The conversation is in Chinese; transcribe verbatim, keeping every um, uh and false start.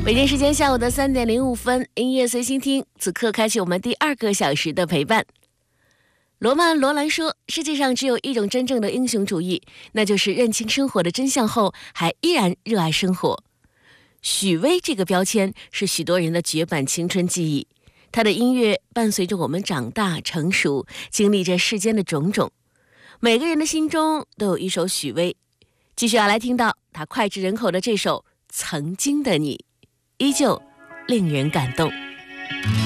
北京时间下午的三点零五分，音乐随心听，此刻开启我们第二个小时的陪伴。罗曼·罗兰说，世界上只有一种真正的英雄主义，那就是认清生活的真相后还依然热爱生活。许巍这个标签是许多人的绝版青春记忆，他的音乐伴随着我们长大成熟，经历着世间的种种，每个人的心中都有一首许巍。继续要来听到他脍炙人口的这首《曾经的你》，依旧令人感动。